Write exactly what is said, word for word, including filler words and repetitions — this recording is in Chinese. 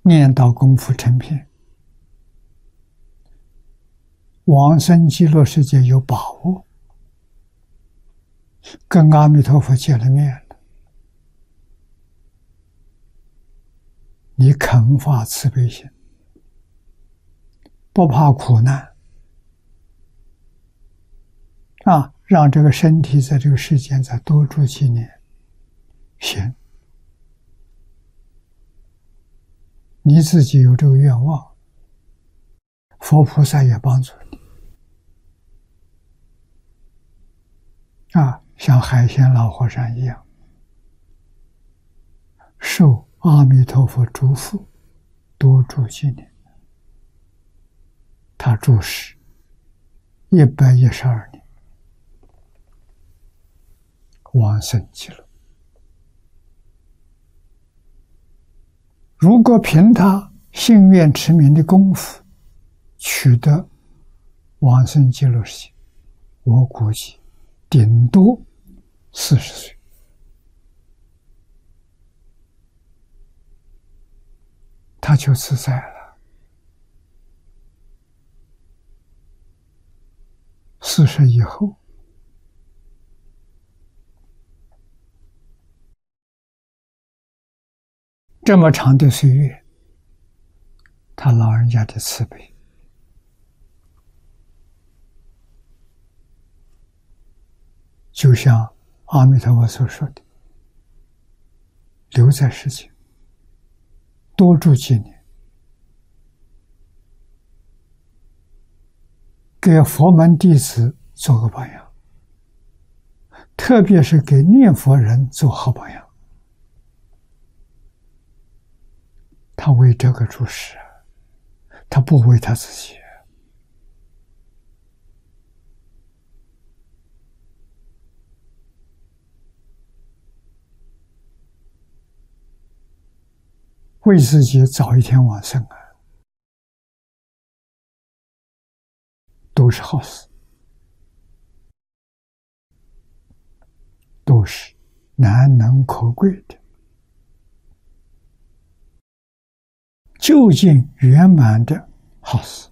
念叨功夫成片，往生极乐世界有把握，跟阿弥陀佛见了面了，你肯发慈悲心，不怕苦难啊，让这个身体在这个世间再多住几年，行。你自己有这个愿望，佛菩萨也帮助你啊，像海鲜老和尚一样，受阿弥陀佛嘱咐，多住几年。他住世一百一十二年，往生极乐。如果凭他信愿持名的功夫取得往生极乐世界，我估计顶多四十岁，他就自在了。四十以后，这么长的岁月，他老人家的慈悲，就像阿弥陀佛所说的，留在世间多住几年，给佛门弟子做个榜样，特别是给念佛人做好榜样。他为这个住世，他不为他自己。为自己早一天往生啊，都是好事，都是难能可贵的，究竟圆满的好事。